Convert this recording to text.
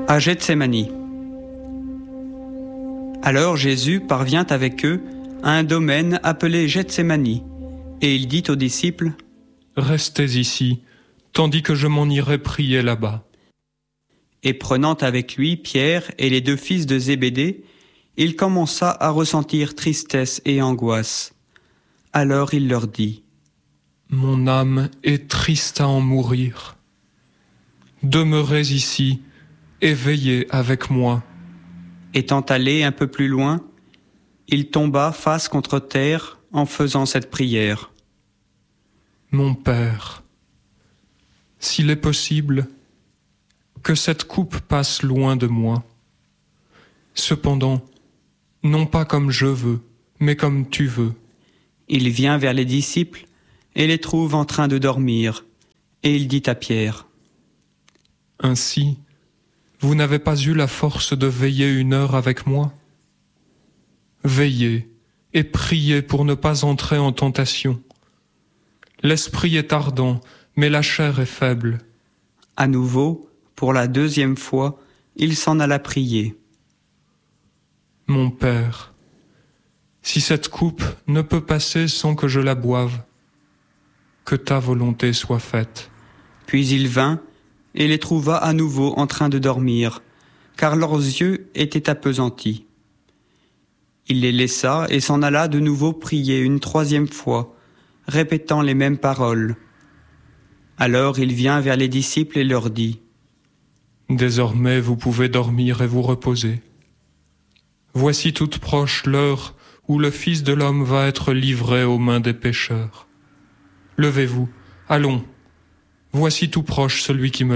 À Gethsémani. Alors Jésus parvient avec eux à un domaine appelé Gethsémani, et il dit aux disciples : « Restez ici, tandis que je m'en irai prier là-bas. » Et prenant avec lui Pierre et les deux fils de Zébédée, il commença à ressentir tristesse et angoisse. Alors il leur dit : « Mon âme est triste à en mourir. Demeurez ici et veillez avec moi. » Étant allé un peu plus loin, il tomba face contre terre en faisant cette prière. « Mon Père, s'il est possible, que cette coupe passe loin de moi. Cependant, non pas comme je veux, mais comme tu veux. » Il vient vers les disciples et les trouve en train de dormir, et il dit à Pierre : « Ainsi, vous n'avez pas eu la force de veiller 1 heure avec moi ? Veillez et priez pour ne pas entrer en tentation. L'esprit est ardent, mais la chair est faible. » À nouveau, pour la 2e fois, il s'en alla prier. « Mon Père, si cette coupe ne peut passer sans que je la boive, que ta volonté soit faite. » Puis il vint et les trouva à nouveau en train de dormir, car leurs yeux étaient appesantis. Il les laissa et s'en alla de nouveau prier une 3e fois, répétant les mêmes paroles. Alors il vient vers les disciples et leur dit : « Désormais vous pouvez dormir et vous reposer. Voici toute proche l'heure où le Fils de l'homme va être livré aux mains des pécheurs. Levez-vous, allons, voici tout proche celui qui me livre. »